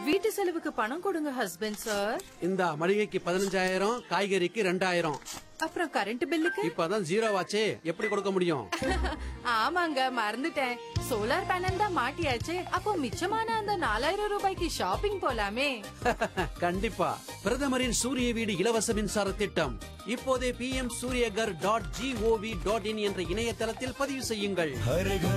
வீட்டு செலவுக்கு பணம் கொடுங்க ஹஸ்பண்ட் சார். இந்த மளிகைக்கு 15,000, காய்கறிக்கு 2,000. அப்புறம் கரண்ட் பில்லுக்கு? இப்பதான் ஜீரோ ஆச்சே, எப்படி கொடுக்க முடியும்? ஆமாங்க, மறந்துட்டேன். சோலார் பேனல் தான் மாட்டியாச்சே. அப்போ மிச்சமான அந்த 4,000 ரூபாய்க்கு ஷாப்பிங் போலாமே. கண்டிப்பா. பிரதமரின் சூரிய வீடு இலவச மின்சார திட்டம். இப்போதே PM-suryagar.gov.in என்ற இணையதளத்தில் பதிவு செய்யுங்கள்.